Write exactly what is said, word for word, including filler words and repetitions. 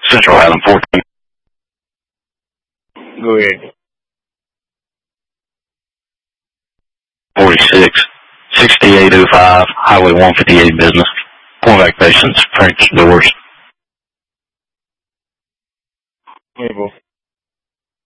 Central Highland fourteen. Go ahead. forty-six, sixty-eight oh five, Highway one fifty-eight business. Point back patients, French doors. Label.